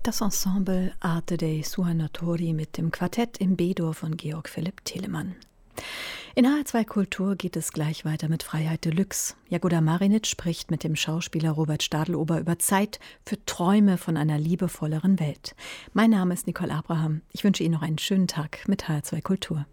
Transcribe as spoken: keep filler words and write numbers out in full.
Das Ensemble Arte dei Suonatori mit dem Quartett im B-Dur von Georg Philipp Telemann. In H R zwei Kultur geht es gleich weiter mit Freiheit Deluxe. Jagoda Marinic spricht mit dem Schauspieler Robert Stadelober über Zeit für Träume von einer liebevolleren Welt. Mein Name ist Nicole Abraham. Ich wünsche Ihnen noch einen schönen Tag mit H R zwei Kultur.